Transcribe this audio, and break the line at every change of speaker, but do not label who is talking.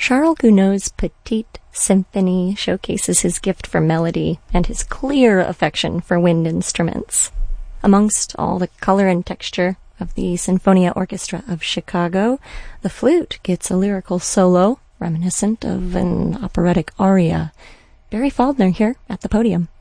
Charles Gounod's Petite Symphony showcases his gift for melody and his clear affection for wind instruments. Amongst all the color and texture of the Sinfonia Orchestra of Chicago, the flute gets a lyrical solo reminiscent of an operatic aria. Barry Faulkner here at the podium.